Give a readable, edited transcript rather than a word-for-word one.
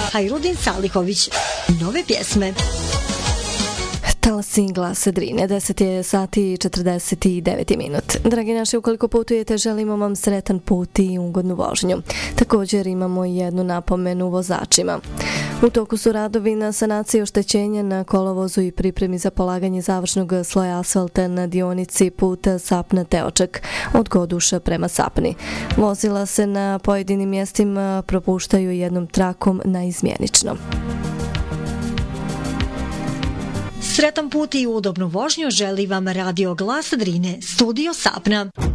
Hajrudin Salihović. Nove pjesme. Talasi glasa Drine, 10 je sati i 49 minut. Dragi naši, ukoliko putujete, želimo vam sretan put i ugodnu vožnju. Također imamo jednu napomenu vozačima. U toku su radovi na sanaciji oštećenja na kolovozu i pripremi za polaganje završnog sloja asfalta na dionici puta Sapna-Teočak od Goduša prema Sapni. Vozila se na pojedinim mjestima propuštaju jednom trakom naizmjenično. Sretan put i udobnu vožnju želi vam Radio Glas Drine, studio Sapna.